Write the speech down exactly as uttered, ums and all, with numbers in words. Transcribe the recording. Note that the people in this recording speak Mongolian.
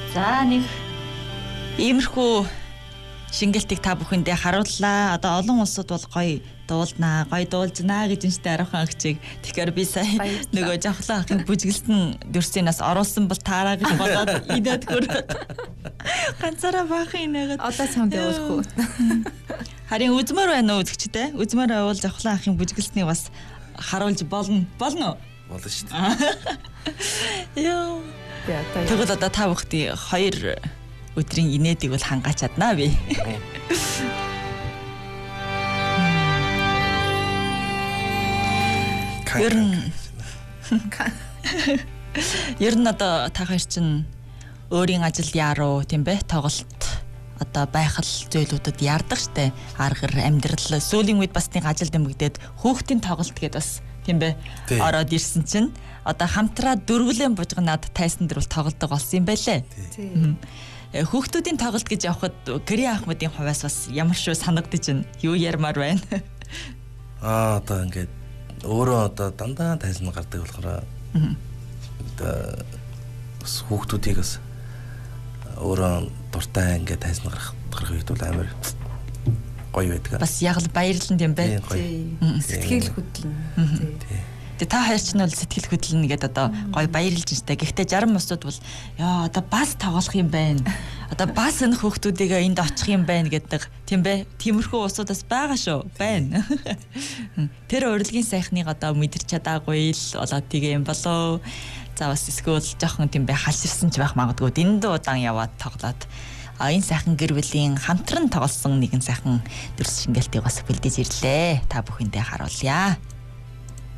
За нэг иймэрхүү шингэлтийг та бүхэндээ харууллаа. Одоо олон улсууд бол гоё дуулнаа, гоё дуулжнаа гэж энэтэй аргахан агчиг. Тэгэхээр би сая нөгөө жавхлан ахын бүжгэлтэн дүрсийнээс оруулсан бол таараа гэж бодоод идээд хүрээд ганцаараа баахан инээгээд одоо самд явуулахгүй. Харин үзмөр байна уу үзэгчтэй? Үзмөр байвал жавхлан ахын бүжгэлтнийг бас харуулж болно. Болно уу? Болно шүү дээ. Йоо. Тэгвэл одоо та бүхний хоёр өдрийн инээдийг бол хангач чаднаа би. Ер нь Ер нь одоо та хоёр чинь өөрийн ажил яаруу тийм бэ? Тоглолт одоо байхал зөйлүүдэд яардаг штэ. Аргар амьдрал сүүлийн үед бас нэг ажил дэмэгдээд хүүхдийн тоглолт гэдээ бас тийм бэ? Ороод ирсэн чинь одоо хамтраа дөрвөлэн бужгнаад тайсан дөрвөл тоглодог болсон юм байлээ. Хүүхдүүдийн тоглолт гэж явхад Гэрийн Ахмадын хувьас бас ямар шүү санагдаж байна. Юу ярмаар байна? Аа одоо ингээд өөрөө одоо дандаа тайсан гардаг болохоор одоо бас хүүхдүүдийг бас өөрөө дуртай ингээд тайсан гарах гарах үед бол амар гоё байдаг. Бас яг л баярлан юм байна. Сэтгэл хөдлөн. Тэгээ та хоёр ч нь бол сэтгэл хөдлөн гэдэг одоо гоё баярлж штэ. Гэхдээ жаргал мосууд бол яа одоо бас тоглох юм байна. Одоо бас энэ хүүхдүүдийг энд очих юм байна гэдэг тийм бэ? Тиймэрхүү усудаас байгаа шүү. Байна. Тэр урилгын сайхныг одоо мэдэрч чадаагүй л болоод тэгээ юм болоо. За бас эсвэл жоохон тийм бэ халширсан ч байх магадгүй. Дэнд удаан яваад тоглоод а энэ сайхан гэр бүлийн хамтран тоглосон нэгэн сайхан дүрс шингэлтийг бас бэлдэж ирлээ. Та бүхэндээ харуулъя.